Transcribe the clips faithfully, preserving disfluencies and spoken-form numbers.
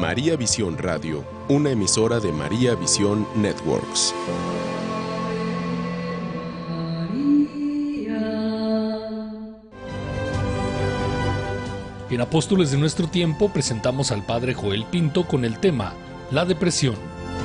María Visión Radio, una emisora de María Visión Networks. En Apóstoles de Nuestro Tiempo presentamos al Padre Joel Pinto con el tema La depresión.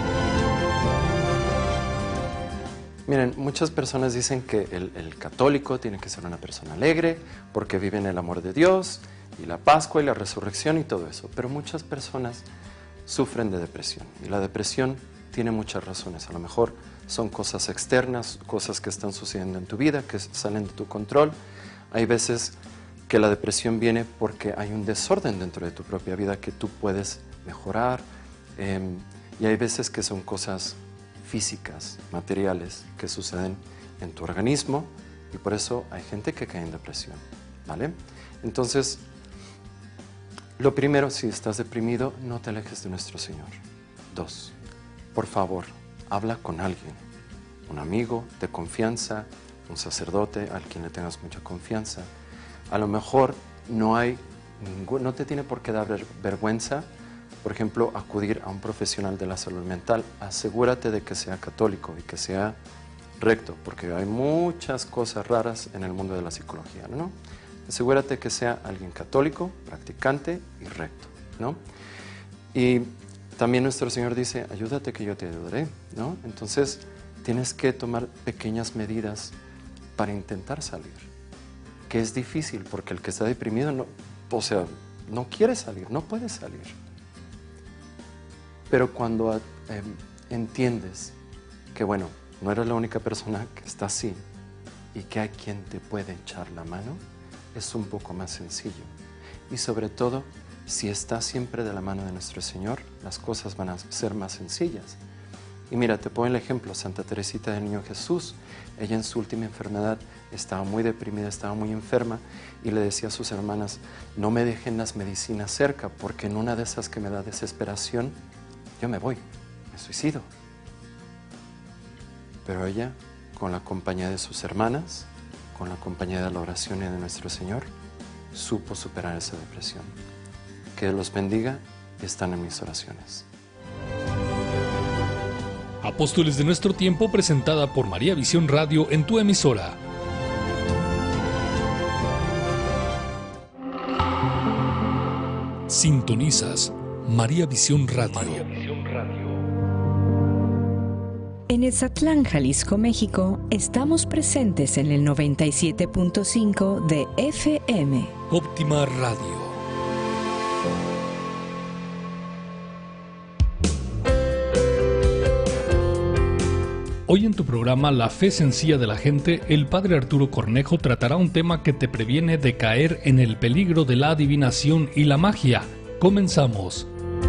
Miren, muchas personas dicen que el, el católico tiene que ser una persona alegre porque vive en el amor de Dios y la Pascua y la resurrección y todo eso, pero muchas personas sufren de depresión y la depresión tiene muchas razones. A lo mejor son cosas externas, cosas que están sucediendo en tu vida, que salen de tu control. Hay veces que la depresión viene porque hay un desorden dentro de tu propia vida que tú puedes mejorar, eh, y hay veces que son cosas físicas, materiales, que suceden en tu organismo, y por eso hay gente que cae en depresión, ¿vale? Entonces, lo primero, si estás deprimido, no te alejes de nuestro Señor. Dos, por favor, habla con alguien, un amigo de confianza, un sacerdote al quien le tengas mucha confianza. A lo mejor no hay ningún, no te tiene por qué dar vergüenza, por ejemplo, acudir a un profesional de la salud mental. Asegúrate de que sea católico y que sea recto, porque hay muchas cosas raras en el mundo de la psicología, ¿no? Asegúrate que sea alguien católico, practicante y recto, ¿no? Y también nuestro Señor dice, ayúdate que yo te ayudaré, ¿no? Entonces, tienes que tomar pequeñas medidas para intentar salir, que es difícil, porque el que está deprimido, no, o sea, no quiere salir, no puede salir. Pero cuando eh, entiendes que, bueno, no eres la única persona que está así y que hay quien te puede echar la mano, es un poco más sencillo. Y sobre todo, si estás siempre de la mano de nuestro Señor, las cosas van a ser más sencillas. Y mira, te pongo el ejemplo, Santa Teresita del Niño Jesús. Ella en su última enfermedad estaba muy deprimida, estaba muy enferma y le decía a sus hermanas, no me dejen las medicinas cerca porque en una de esas que me da desesperación, yo me voy, me suicido. Pero ella, con la compañía de sus hermanas, con la compañía de la oración y de nuestro Señor, supo superar esa depresión. Que Dios los bendiga y están en mis oraciones. Apóstoles de Nuestro Tiempo, presentada por María Visión Radio en tu emisora. Sintonizas María Visión Radio. María Visión Radio. En Etzatlán, Jalisco, México, estamos presentes en el noventa y siete punto cinco de F M. Óptima Radio. Hoy en tu programa La Fe Sencilla de la Gente, el Padre Arturo Cornejo tratará un tema que te previene de caer en el peligro de la adivinación y la magia. Comenzamos.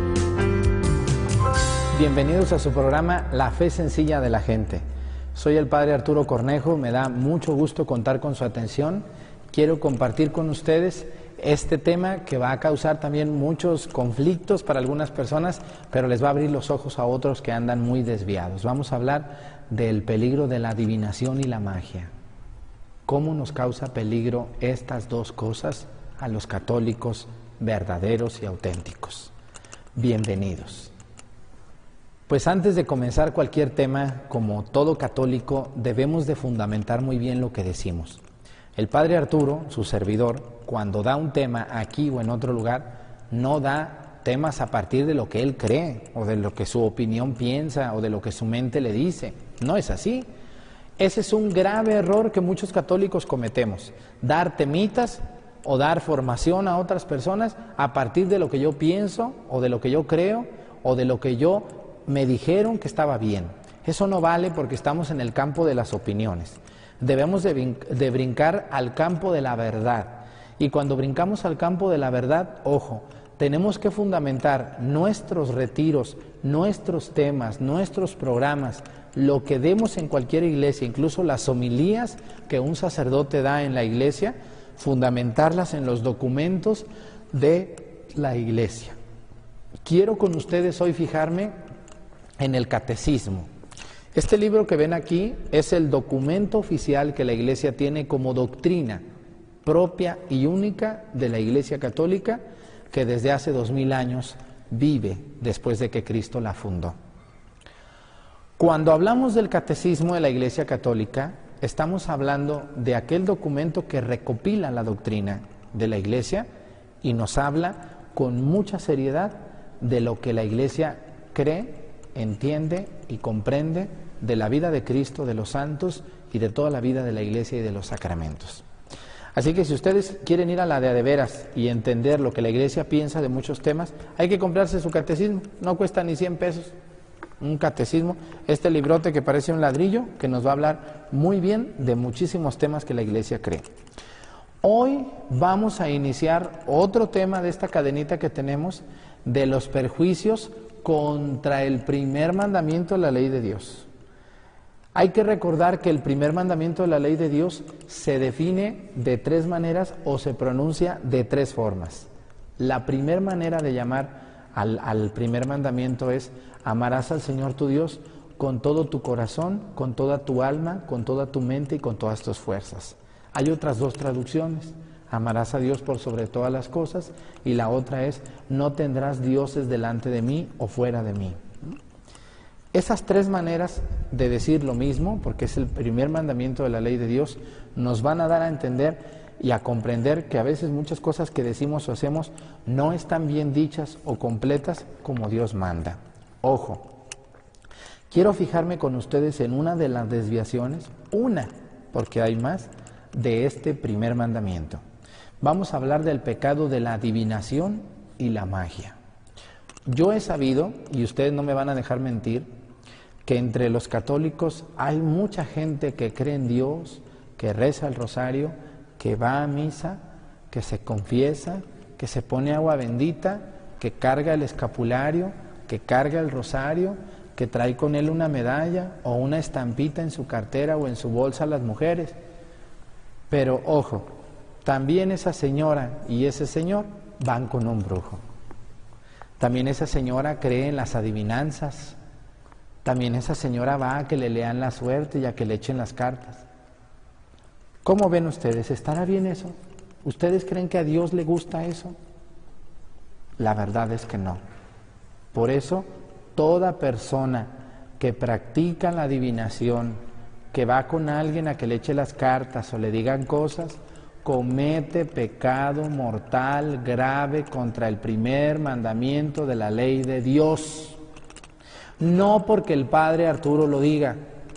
Bienvenidos a su programa La Fe Sencilla de la Gente. Soy el Padre Arturo Cornejo, me da mucho gusto contar con su atención. Quiero compartir con ustedes este tema que va a causar también muchos conflictos para algunas personas, pero les va a abrir los ojos a otros que andan muy desviados. Vamos a hablar del peligro de la adivinación y la magia. ¿Cómo nos causa peligro estas dos cosas a los católicos verdaderos y auténticos? Bienvenidos. Pues antes de comenzar cualquier tema, como todo católico, debemos de fundamentar muy bien lo que decimos. El Padre Arturo, su servidor, cuando da un tema aquí o en otro lugar, no da temas a partir de lo que él cree, o de lo que su opinión piensa, o de lo que su mente le dice. No es así. Ese es un grave error que muchos católicos cometemos. Dar temitas o dar formación a otras personas a partir de lo que yo pienso, o de lo que yo creo, o de lo que yo me dijeron que estaba bien. Eso no vale porque estamos en el campo de las opiniones. Debemos de, brin- de brincar al campo de la verdad. Y cuando brincamos al campo de la verdad, ojo, tenemos que fundamentar nuestros retiros, nuestros temas, nuestros programas, lo que demos en cualquier iglesia, incluso las homilías que un sacerdote da en la iglesia, fundamentarlas en los documentos de la iglesia. Quiero con ustedes hoy fijarme en el catecismo. Este libro que ven aquí es el documento oficial que la Iglesia tiene como doctrina propia y única de la Iglesia Católica, que desde hace dos mil años vive después de que Cristo la fundó. Cuando hablamos del catecismo de la Iglesia Católica, estamos hablando de aquel documento que recopila la doctrina de la Iglesia y nos habla con mucha seriedad de lo que la Iglesia cree, entiende y comprende de la vida de Cristo, de los santos y de toda la vida de la Iglesia y de los sacramentos. Así que si ustedes quieren ir a la de a de veras y entender lo que la Iglesia piensa de muchos temas, hay que comprarse su catecismo, no cuesta ni cien pesos. Un catecismo, este librote que parece un ladrillo, que nos va a hablar muy bien de muchísimos temas que la Iglesia cree. Hoy vamos a iniciar otro tema de esta cadenita que tenemos, de los perjuicios contra el primer mandamiento de la ley de Dios. Hay que recordar que el primer mandamiento de la ley de Dios se define de tres maneras o se pronuncia de tres formas. La primera manera de llamar al, al primer mandamiento es: amarás al Señor tu Dios con todo tu corazón, con toda tu alma, con toda tu mente y con todas tus fuerzas. Hay otras dos traducciones: amarás a Dios por sobre todas las cosas, y la otra es: no tendrás dioses delante de mí o fuera de mí. Esas tres maneras de decir lo mismo, porque es el primer mandamiento de la ley de Dios, nos van a dar a entender y a comprender que a veces muchas cosas que decimos o hacemos no están bien dichas o completas como Dios manda. Ojo, quiero fijarme con ustedes en una de las desviaciones, una, porque hay más, de este primer mandamiento. Vamos a hablar del pecado de la adivinación y la magia. Yo he sabido, y ustedes no me van a dejar mentir, que entre los católicos hay mucha gente que cree en Dios, que reza el rosario, que va a misa, que se confiesa, que se pone agua bendita, que carga el escapulario, que carga el rosario, que trae con él una medalla o una estampita en su cartera o en su bolsa a las mujeres. Pero ojo, también esa señora y ese señor van con un brujo. También esa señora cree en las adivinanzas. También esa señora va a que le lean la suerte y a que le echen las cartas. ¿Cómo ven ustedes? ¿Estará bien eso? ¿Ustedes creen que a Dios le gusta eso? La verdad es que no. Por eso, toda persona que practica la adivinación, que va con alguien a que le eche las cartas o le digan cosas, comete pecado mortal grave contra el primer mandamiento de la ley de Dios. No porque el padre Arturo lo diga,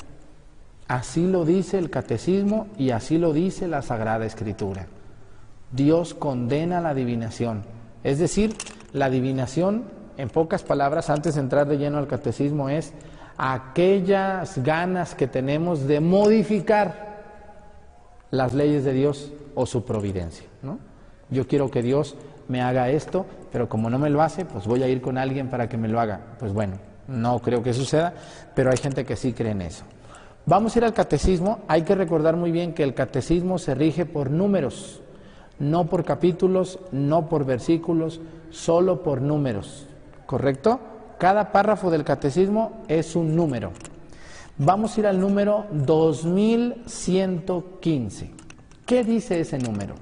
así lo dice el catecismo y así lo dice la Sagrada Escritura. Dios condena la adivinación, es decir, la adivinación, en pocas palabras, antes de entrar de lleno al catecismo, es aquellas ganas que tenemos de modificar las leyes de Dios o su providencia, ¿no? Yo quiero que Dios me haga esto, pero como no me lo hace, pues voy a ir con alguien para que me lo haga. Pues bueno, no creo que suceda, pero hay gente que sí cree en eso. Vamos a ir al catecismo. Hay que recordar muy bien que el catecismo se rige por números, no por capítulos, no por versículos, solo por números, ¿correcto? Cada párrafo del catecismo es un número. Vamos a ir al número dos mil ciento quince. ¿Qué dice ese número?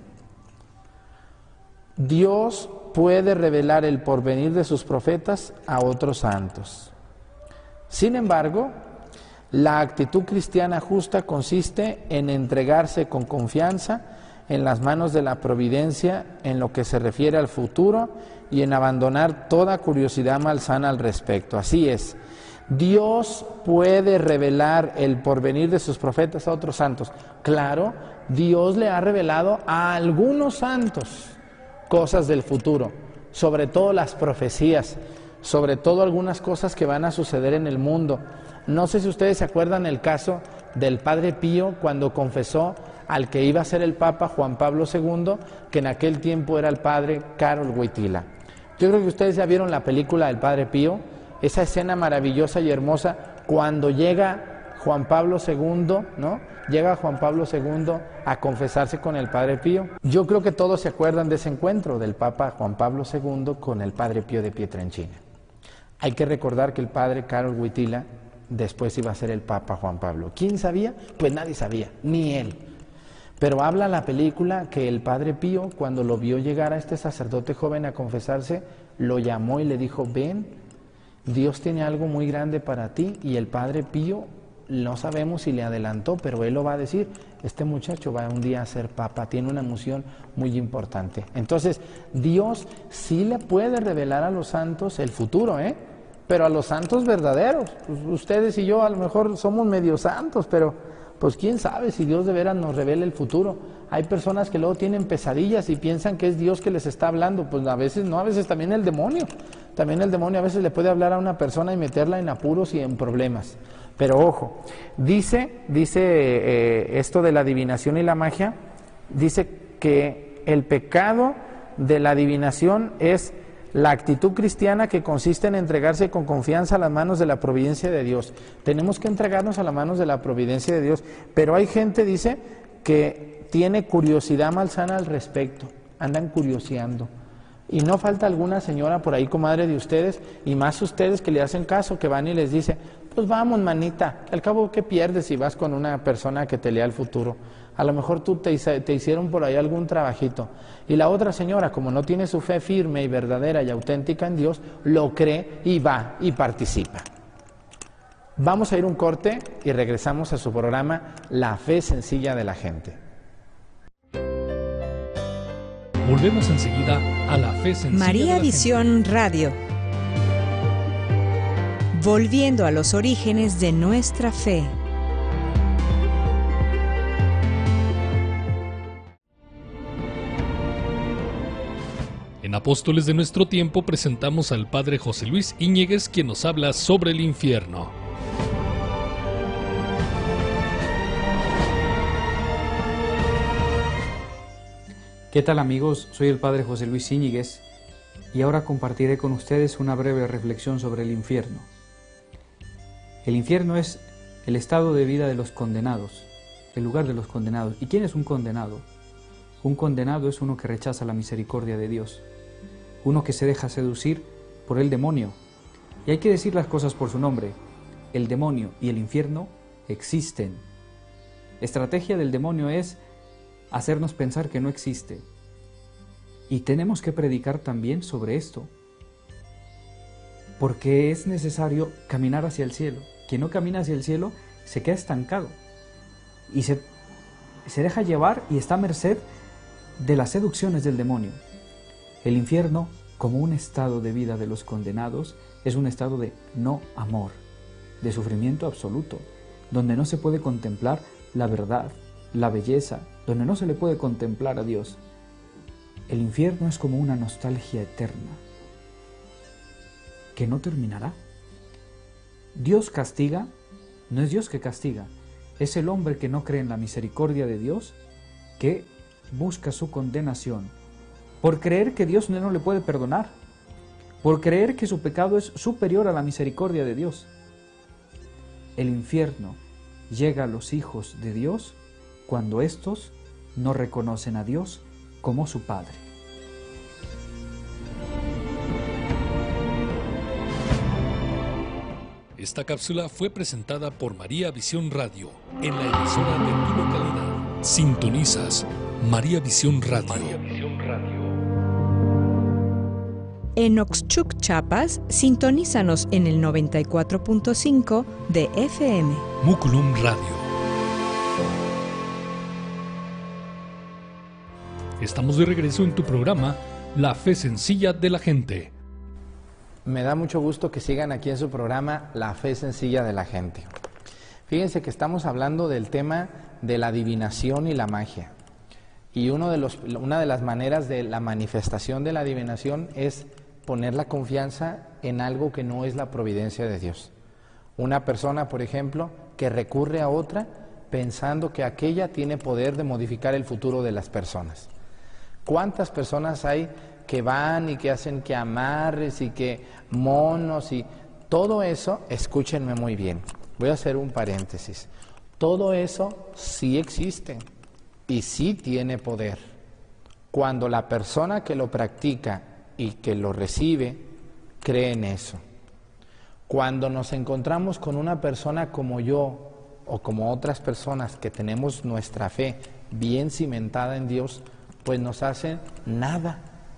Dios puede revelar el porvenir de sus profetas a otros santos. Sin embargo, la actitud cristiana justa consiste en entregarse con confianza en las manos de la providencia en lo que se refiere al futuro y en abandonar toda curiosidad malsana al respecto. Así es, Dios puede revelar el porvenir de sus profetas a otros santos. Claro, Dios le ha revelado a algunos santos cosas del futuro, sobre todo las profecías, sobre todo algunas cosas que van a suceder en el mundo. No sé si ustedes se acuerdan el caso del Padre Pío cuando confesó al que iba a ser el Papa Juan Pablo segundo, que en aquel tiempo era el Padre Karol Wojtyla. Yo creo que ustedes ya vieron la película del Padre Pío, esa escena maravillosa y hermosa cuando llega Juan Pablo segundo, ¿no? Llega Juan Pablo segundo a confesarse con el Padre Pío. Yo creo que todos se acuerdan de ese encuentro del Papa Juan Pablo segundo con el Padre Pío de Pietrelcina. Hay que recordar que el Padre Karol Wojtyla después iba a ser el Papa Juan Pablo. ¿Quién sabía? Pues nadie sabía, ni él. Pero habla la película que el Padre Pío, cuando lo vio llegar a este sacerdote joven a confesarse, lo llamó y le dijo, ven, Dios tiene algo muy grande para ti. Y el Padre Pío, no sabemos si le adelantó, pero él lo va a decir, este muchacho va un día a ser papa, tiene una misión muy importante. Entonces, Dios sí le puede revelar a los santos el futuro, ¿eh? Pero a los santos verdaderos. Pues ustedes y yo a lo mejor somos medio santos, pero pues quién sabe si Dios de veras nos revela el futuro. Hay personas que luego tienen pesadillas y piensan que es Dios que les está hablando. Pues a veces no, a veces también el demonio. También el demonio a veces le puede hablar a una persona y meterla en apuros y en problemas. Pero ojo, dice, dice eh, esto de la adivinación y la magia, dice que el pecado de la adivinación es la actitud cristiana que consiste en entregarse con confianza a las manos de la providencia de Dios. Tenemos que entregarnos a las manos de la providencia de Dios, pero hay gente, dice, que tiene curiosidad malsana al respecto, andan curioseando. Y no falta alguna señora por ahí, comadre de ustedes, y más ustedes que le hacen caso, que van y les dice, pues vamos, manita, al cabo, ¿qué pierdes si vas con una persona que te lea el futuro? A lo mejor tú te, te hicieron por ahí algún trabajito. Y la otra señora, como no tiene su fe firme y verdadera y auténtica en Dios, lo cree y va y participa. Vamos a ir un corte y regresamos a su programa La Fe Sencilla de la Gente. Volvemos enseguida a La Fe Sencilla María de la Visión Gente. Radio. Volviendo a los orígenes de nuestra fe. En Apóstoles de Nuestro Tiempo presentamos al Padre José Luis Íñiguez, quien nos habla sobre el infierno. ¿Qué tal, amigos? Soy el Padre José Luis Íñiguez y ahora compartiré con ustedes una breve reflexión sobre el infierno. El infierno es el estado de vida de los condenados, el lugar de los condenados. ¿Y quién es un condenado? Un condenado es uno que rechaza la misericordia de Dios, uno que se deja seducir por el demonio. Y hay que decir las cosas por su nombre. El demonio y el infierno existen. La estrategia del demonio es hacernos pensar que no existe. Y tenemos que predicar también sobre esto, porque es necesario caminar hacia el cielo. Quien no camina hacia el cielo se queda estancado y se, se deja llevar y está a merced de las seducciones del demonio. El infierno, como un estado de vida de los condenados, es un estado de no amor, de sufrimiento absoluto, donde no se puede contemplar la verdad, la belleza, donde no se le puede contemplar a Dios. El infierno es como una nostalgia eterna, que no terminará. Dios castiga, no es Dios que castiga, es el hombre que no cree en la misericordia de Dios, que busca su condenación, por creer que Dios no le puede perdonar, por creer que su pecado es superior a la misericordia de Dios. El infierno llega a los hijos de Dios cuando éstos no reconocen a Dios como su Padre. Esta cápsula fue presentada por María Visión Radio en la emisora de tu localidad. Sintonizas María Visión Radio. María Visión Radio. En Oxchuc, Chiapas, sintonízanos en el noventa y cuatro punto cinco de F M. Muculum Radio. Estamos de regreso en tu programa La Fe Sencilla de la Gente. Me da mucho gusto que sigan aquí en su programa La Fe Sencilla de la Gente. Fíjense que estamos hablando del tema de la adivinación y la magia. Y uno de los, una de las maneras de la manifestación de la adivinación es poner la confianza en algo que no es la providencia de Dios. Una persona, por ejemplo, que recurre a otra pensando que aquella tiene poder de modificar el futuro de las personas. ¿Cuántas personas hay que van y que hacen que amarres y que monos y todo eso? Escúchenme muy bien, voy a hacer un paréntesis. Todo eso sí existe y sí tiene poder. Cuando la persona que lo practica y que lo recibe cree en eso. Cuando nos encontramos con una persona como yo o como otras personas que tenemos nuestra fe bien cimentada en Dios, pues nos hace nada.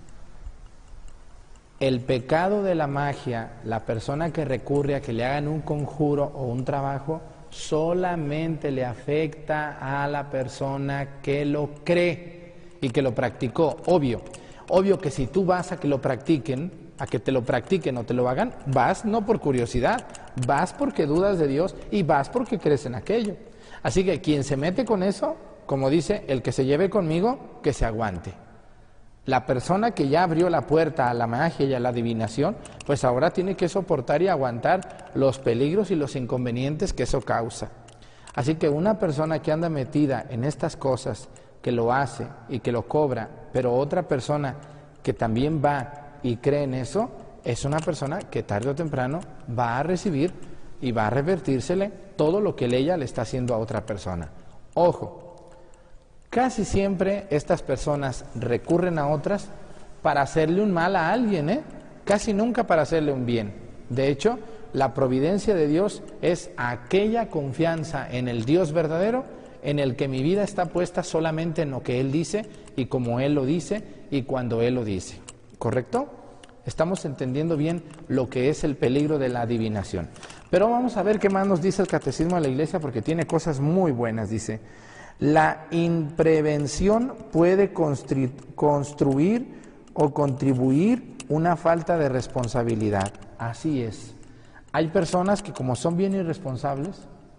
El pecado de la magia, la persona que recurre a que le hagan un conjuro o un trabajo, solamente le afecta a la persona que lo cree y que lo practicó. Obvio, obvio que si tú vas a que lo practiquen, a que te lo practiquen o te lo hagan, vas no por curiosidad, vas porque dudas de Dios y vas porque crees en aquello. Así que quien se mete con eso, como dice, el que se lleve conmigo, que se aguante. La persona que ya abrió la puerta a la magia y a la adivinación, pues ahora tiene que soportar y aguantar los peligros y los inconvenientes que eso causa. Así que una persona que anda metida en estas cosas, que lo hace y que lo cobra, pero otra persona que también va y cree en eso, es una persona que tarde o temprano va a recibir y va a revertírsele todo lo que ella le está haciendo a otra persona. Ojo. Casi siempre estas personas recurren a otras para hacerle un mal a alguien, ¿eh? Casi nunca para hacerle un bien. De hecho, la providencia de Dios es aquella confianza en el Dios verdadero, en el que mi vida está puesta solamente en lo que Él dice y como Él lo dice y cuando Él lo dice. ¿Correcto? Estamos entendiendo bien lo que es el peligro de la adivinación. Pero vamos a ver qué más nos dice el Catecismo de la Iglesia, porque tiene cosas muy buenas. Dice: la imprevención puede construir o contribuir una falta de responsabilidad. Así es. Hay personas que, como son bien irresponsables,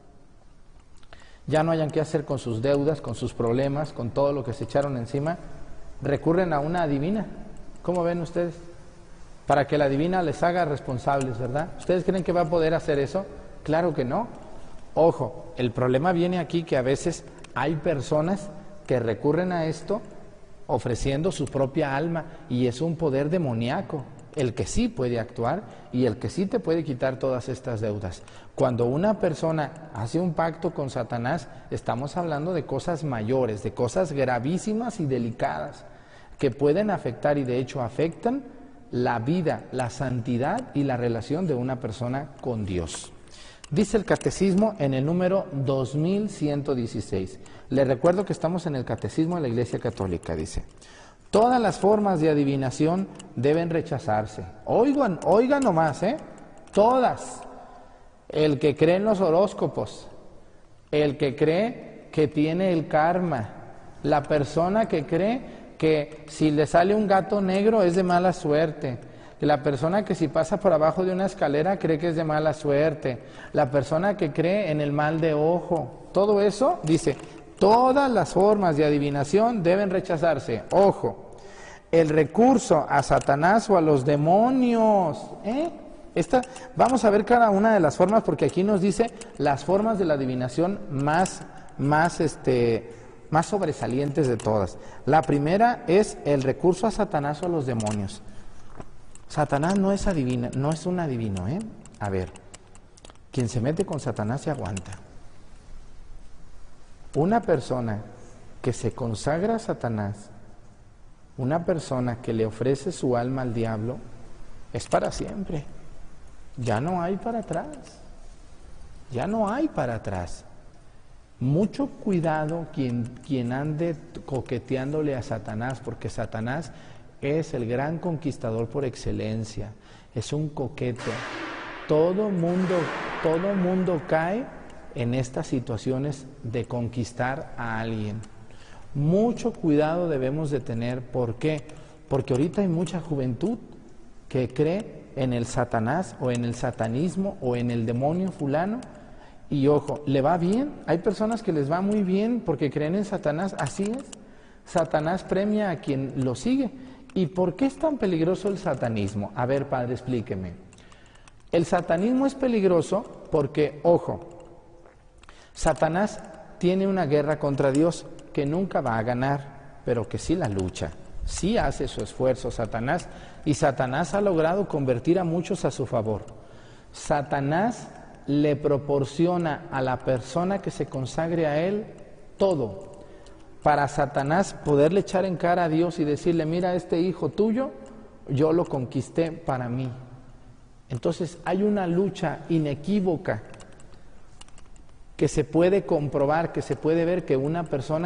ya no hayan qué hacer con sus deudas, con sus problemas, con todo lo que se echaron encima, recurren a una adivina. ¿Cómo ven ustedes? Para que la adivina les haga responsables, ¿verdad? ¿Ustedes creen que va a poder hacer eso? Claro que no. Ojo, el problema viene aquí que a veces hay personas que recurren a esto ofreciendo su propia alma, y es un poder demoníaco el que sí puede actuar y el que sí te puede quitar todas estas deudas. Cuando una persona hace un pacto con Satanás, estamos hablando de cosas mayores, de cosas gravísimas y delicadas que pueden afectar, y de hecho afectan la vida, la santidad y la relación de una persona con Dios. Dice el Catecismo en el número dos mil ciento dieciséis. Le recuerdo que estamos en el Catecismo de la Iglesia Católica. Dice: todas las formas de adivinación deben rechazarse. Oigan, oigan nomás, ¿eh? Todas. El que cree en los horóscopos, el que cree que tiene el karma, la persona que cree que si le sale un gato negro es de mala suerte, la persona que si pasa por abajo de una escalera cree que es de mala suerte, la persona que cree en el mal de ojo, todo eso, dice, todas las formas de adivinación deben rechazarse. Ojo, el recurso a Satanás o a los demonios, ¿eh? Esta, vamos a ver cada una de las formas, porque aquí nos dice las formas de la adivinación más, más, este, más sobresalientes de todas. La primera es el recurso a Satanás o a los demonios. Satanás no es adivino, no es un adivino, ¿eh? A ver, quien se mete con Satanás se aguanta. Una persona que se consagra a Satanás, una persona que le ofrece su alma al diablo, es para siempre. Ya no hay para atrás. Ya no hay para atrás. Mucho cuidado quien, quien ande coqueteándole a Satanás, porque Satanás es el gran conquistador por excelencia, es un coqueto. Todo mundo, todo mundo cae en estas situaciones de conquistar a alguien. Mucho cuidado debemos de tener. ¿Por qué? Porque ahorita hay mucha juventud que cree en el Satanás o en el satanismo o en el demonio fulano, y ojo, le va bien. Hay personas que les va muy bien porque creen en Satanás. Así es, Satanás premia a quien lo sigue. ¿Y por qué es tan peligroso el satanismo? A ver, padre, explíqueme. El satanismo es peligroso porque, ojo, Satanás tiene una guerra contra Dios que nunca va a ganar, pero que sí la lucha, sí hace su esfuerzo Satanás, y Satanás ha logrado convertir a muchos a su favor. Satanás le proporciona a la persona que se consagre a él todo, para Satanás poderle echar en cara a Dios y decirle, mira, este hijo tuyo, yo lo conquisté para mí. Entonces hay una lucha inequívoca que se puede comprobar, que se puede ver que una persona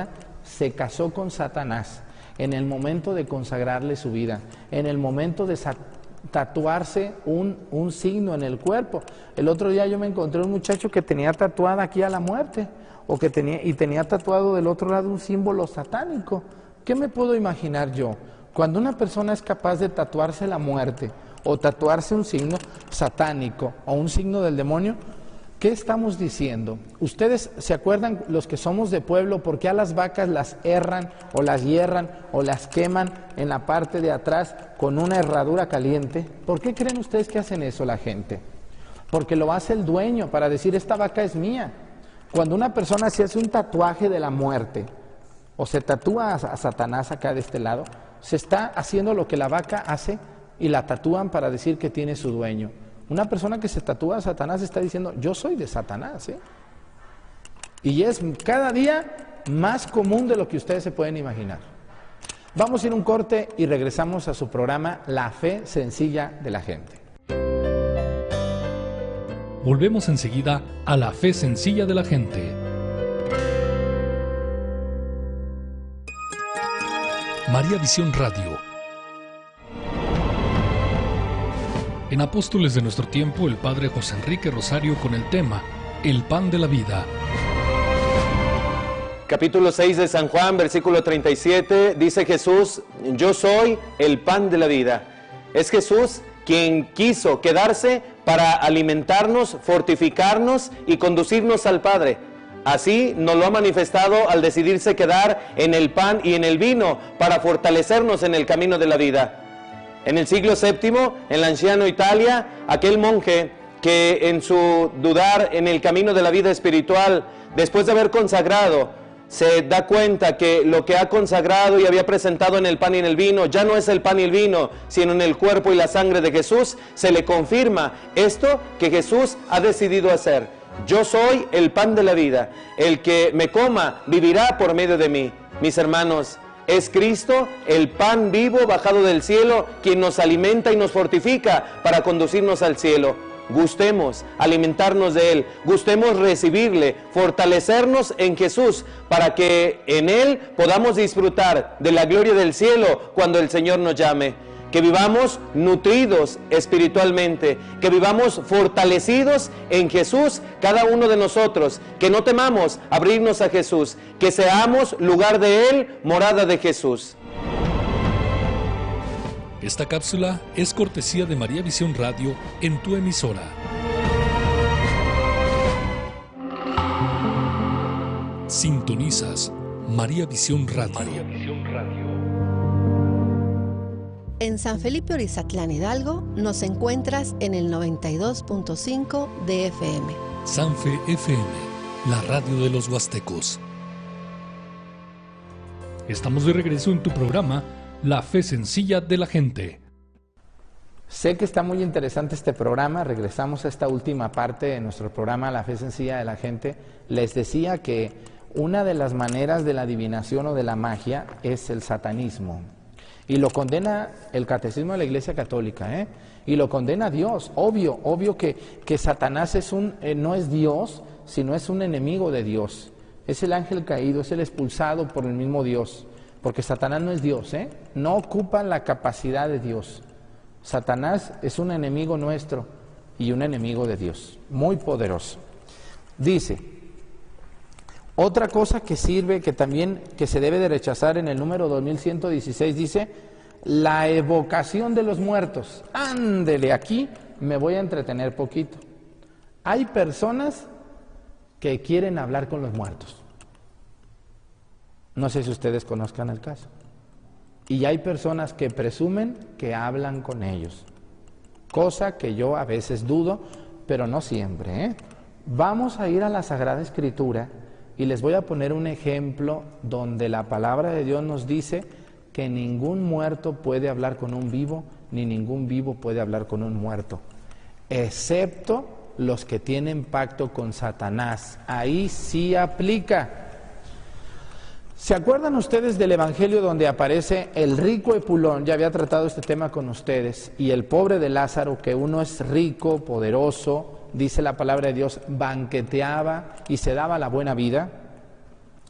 se casó con Satanás en el momento de consagrarle su vida, en el momento de tatuarse un, un signo en el cuerpo. El otro día yo me encontré un muchacho que tenía tatuada aquí a la muerte, o que tenía, y tenía tatuado del otro lado un símbolo satánico. ¿Qué me puedo imaginar yo? Cuando una persona es capaz de tatuarse la muerte, o tatuarse un signo satánico, o un signo del demonio, ¿qué estamos diciendo? ¿Ustedes se acuerdan, los que somos de pueblo, por qué a las vacas las herran, o las hierran, o las queman en la parte de atrás con una herradura caliente? ¿Por qué creen ustedes que hacen eso la gente? Porque lo hace el dueño para decir, esta vaca es mía. Cuando una persona se hace un tatuaje de la muerte, o se tatúa a Satanás acá de este lado, se está haciendo lo que la vaca hace y la tatúan para decir que tiene su dueño. Una persona que se tatúa a Satanás está diciendo, yo soy de Satanás, ¿eh? Y es cada día más común de lo que ustedes se pueden imaginar. Vamos a ir a un corte y regresamos a su programa La Fe Sencilla de la Gente. Volvemos enseguida a La Fe Sencilla de la Gente. María Visión Radio. En Apóstoles de nuestro tiempo, el Padre José Enrique Rosario con el tema El Pan de la Vida. Capítulo seis de San Juan, versículo treinta y siete, dice Jesús, yo soy el pan de la vida. Es Jesús quien quiso quedarse para alimentarnos, fortificarnos y conducirnos al Padre. Así nos lo ha manifestado al decidirse quedar en el pan y en el vino para fortalecernos en el camino de la vida. En el siglo séptimo, en la anciana Italia, aquel monje que en su dudar en el camino de la vida espiritual, después de haber consagrado, se da cuenta que lo que ha consagrado y había presentado en el pan y en el vino, ya no es el pan y el vino, sino en el cuerpo y la sangre de Jesús, se le confirma esto que Jesús ha decidido hacer. Yo soy el pan de la vida, el que me coma vivirá por medio de mí. Mis hermanos, es Cristo, el pan vivo bajado del cielo, quien nos alimenta y nos fortifica para conducirnos al cielo. Gustemos alimentarnos de Él, gustemos recibirle, fortalecernos en Jesús, para que en Él podamos disfrutar de la gloria del cielo cuando el Señor nos llame. Que vivamos nutridos espiritualmente, que vivamos fortalecidos en Jesús cada uno de nosotros, que no temamos abrirnos a Jesús, que seamos lugar de Él, morada de Jesús. Esta cápsula es cortesía de María Visión Radio en tu emisora. Sintonizas María Visión Radio. María Visión Radio. En San Felipe Orizatlán, Hidalgo, nos encuentras en el noventa y dos punto cinco de F M. Sanfe F M, la radio de los huastecos. Estamos de regreso en tu programa La Fe Sencilla de la Gente. Sé que está muy interesante este programa. Regresamos a esta última parte de nuestro programa La Fe Sencilla de la Gente. Les decía que una de las maneras de la adivinación o de la magia es el satanismo. Y lo condena el Catecismo de la Iglesia Católica, ¿eh? Y lo condena Dios. Obvio, obvio que, que Satanás es un, eh, no es Dios, sino es un enemigo de Dios. Es el ángel caído, es el expulsado por el mismo Dios. Porque Satanás no es Dios, ¿eh? No ocupa la capacidad de Dios. Satanás es un enemigo nuestro y un enemigo de Dios, muy poderoso. Dice, otra cosa que sirve, que también que se debe de rechazar en el número dos mil ciento dieciséis, dice, la evocación de los muertos. Ándele, aquí me voy a entretener poquito. Hay personas que quieren hablar con los muertos. No sé si ustedes conozcan el caso. Y hay personas que presumen que hablan con ellos, cosa que yo a veces dudo, pero no siempre, ¿eh? Vamos a ir a la Sagrada Escritura y les voy a poner un ejemplo donde la palabra de Dios nos dice que ningún muerto puede hablar con un vivo, ni ningún vivo puede hablar con un muerto, excepto los que tienen pacto con Satanás. Ahí sí aplica. ¿Se acuerdan ustedes del Evangelio donde aparece el rico Epulón? Ya había tratado este tema con ustedes. Y el pobre de Lázaro, que uno es rico, poderoso, dice la palabra de Dios, banqueteaba y se daba la buena vida.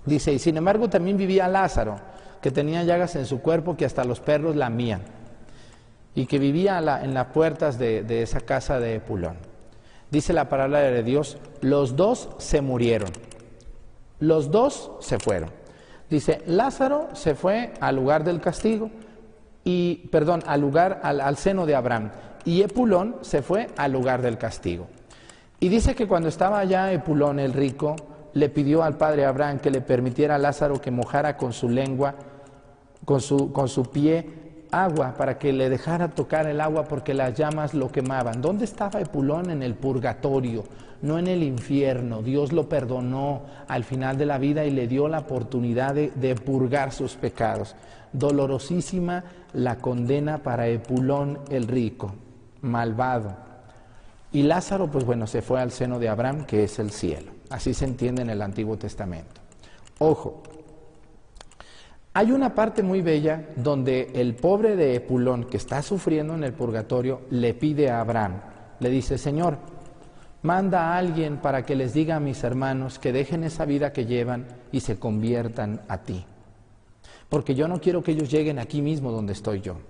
Dice, y sin embargo también vivía Lázaro, que tenía llagas en su cuerpo que hasta los perros lamían, y que vivía la, en las puertas de, de esa casa de Epulón. Dice la palabra de Dios, los dos se murieron, los dos se fueron. Dice, Lázaro se fue al lugar del castigo, y, perdón, al lugar, al, al seno de Abraham, y Epulón se fue al lugar del castigo. Y dice que cuando estaba allá Epulón el rico, le pidió al padre Abraham que le permitiera a Lázaro que mojara con su lengua, con su, con su pie, agua, para que le dejara tocar el agua porque las llamas lo quemaban. ¿Dónde estaba Epulón? En el purgatorio, no en el infierno. Dios lo perdonó al final de la vida y le dio la oportunidad de, de purgar sus pecados. Dolorosísima la condena para Epulón el rico, malvado. Y Lázaro, pues bueno, se fue al seno de Abraham, que es el cielo. Así se entiende en el Antiguo Testamento. Ojo, hay una parte muy bella donde el pobre de Epulón, que está sufriendo en el purgatorio, le pide a Abraham, le dice, Señor, manda a alguien para que les diga a mis hermanos que dejen esa vida que llevan y se conviertan a ti. Porque yo no quiero que ellos lleguen aquí mismo donde estoy yo.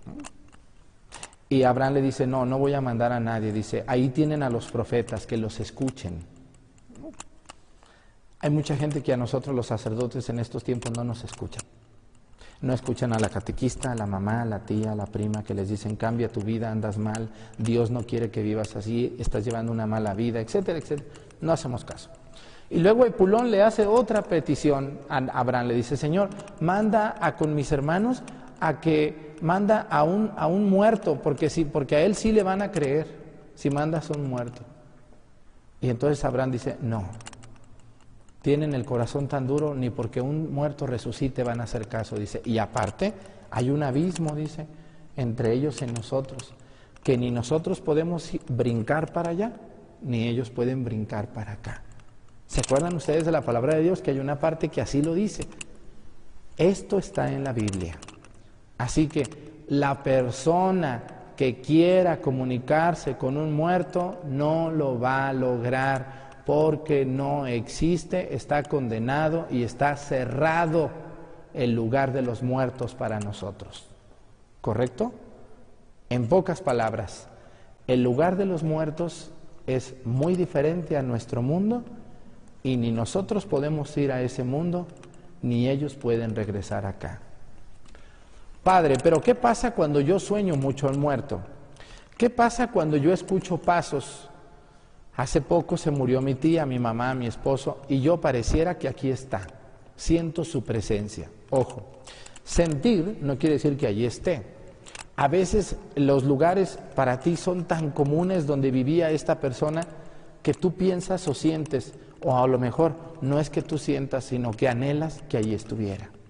Y Abraham le dice, no, no voy a mandar a nadie. Dice, ahí tienen a los profetas, que los escuchen. Hay mucha gente que a nosotros los sacerdotes en estos tiempos no nos escuchan. No escuchan a la catequista, a la mamá, a la tía, a la prima, que les dicen, cambia tu vida, andas mal, Dios no quiere que vivas así, estás llevando una mala vida, etcétera, etcétera. No hacemos caso. Y luego Epulón le hace otra petición a Abraham, le dice, Señor, manda a con mis hermanos a que manda a un, a un muerto, porque, sí, porque a él sí le van a creer, si mandas a un muerto. Y entonces Abraham dice, no, tienen el corazón tan duro, ni porque un muerto resucite van a hacer caso, dice. Y aparte, hay un abismo, dice, entre ellos y nosotros, que ni nosotros podemos brincar para allá, ni ellos pueden brincar para acá. ¿Se acuerdan ustedes de la palabra de Dios? Que hay una parte que así lo dice. Esto está en la Biblia. Así que la persona que quiera comunicarse con un muerto no lo va a lograr porque no existe, está condenado y está cerrado el lugar de los muertos para nosotros. ¿Correcto? En pocas palabras, el lugar de los muertos es muy diferente a nuestro mundo y ni nosotros podemos ir a ese mundo ni ellos pueden regresar acá. Padre, pero ¿qué pasa cuando yo sueño mucho al muerto? ¿Qué pasa cuando yo escucho pasos? Hace poco se murió mi tía, mi mamá, mi esposo, y yo pareciera que aquí está. Siento su presencia. Ojo, sentir no quiere decir que allí esté. A veces los lugares para ti son tan comunes donde vivía esta persona que tú piensas o sientes, o a lo mejor no es que tú sientas, sino que anhelas que allí estuviera.